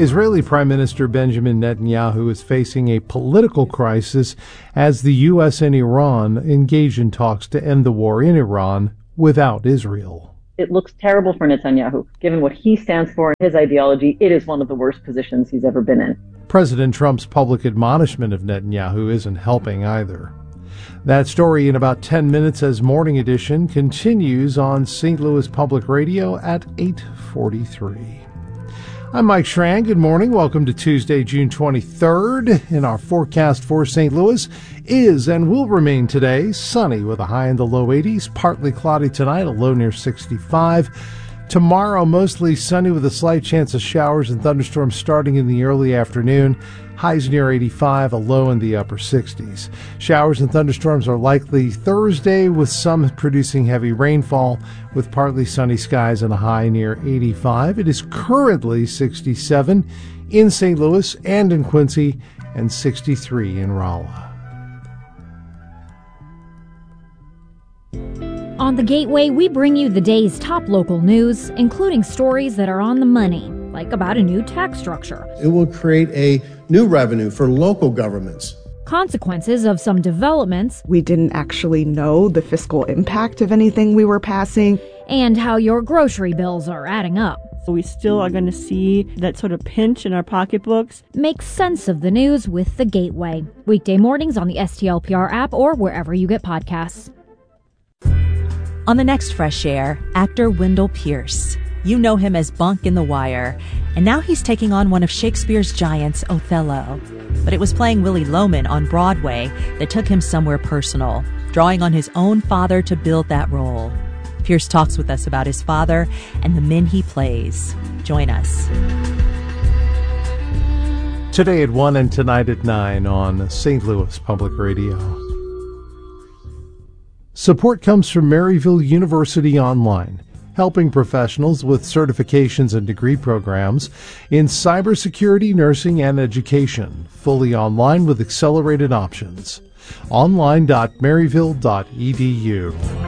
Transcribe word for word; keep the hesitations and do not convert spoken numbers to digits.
Israeli Prime Minister Benjamin Netanyahu is facing a political crisis as the U S and Iran engage in talks to end the war in Iran without Israel. It looks terrible for Netanyahu. Given what he stands for and his ideology, it is one of the worst positions he's ever been in. President Trump's public admonishment of Netanyahu isn't helping either. That story in about ten minutes as Morning Edition continues on Saint Louis Public Radio at eight forty-three. I'm Mike Schran. Good morning. Welcome to Tuesday, June twenty-third. And our forecast for Saint Louis is and will remain today sunny with a high in the low eighties, partly cloudy tonight, a low near sixty-five. Tomorrow, mostly sunny with a slight chance of showers and thunderstorms starting in the early afternoon. Highs near eighty-five, a low in the upper sixties. Showers and thunderstorms are likely Thursday with some producing heavy rainfall with partly sunny skies and a high near eighty-five. It is currently sixty-seven in Saint Louis and in Quincy and sixty-three in Rolla. On The Gateway, we bring you the day's top local news, including stories that are on the money, like about a new tax structure. It will create a new revenue for local governments. Consequences of some developments. We didn't actually know the fiscal impact of anything we were passing. And how your grocery bills are adding up. We still are going to see that sort of pinch in our pocketbooks. Make sense of the news with The Gateway. Weekday mornings on the S T L P R app or wherever you get podcasts. On the next Fresh Air, actor Wendell Pierce. You know him as Bunk in The Wire, and now he's taking on one of Shakespeare's giants, Othello. But it was playing Willy Loman on Broadway that took him somewhere personal, drawing on his own father to build that role. Pierce talks with us about his father and the men he plays. Join us. Today at one and tonight at nine on Saint Louis Public Radio. Support comes from Maryville University Online, helping professionals with certifications and degree programs in cybersecurity, nursing, and education, fully online with accelerated options. online dot maryville dot e d u.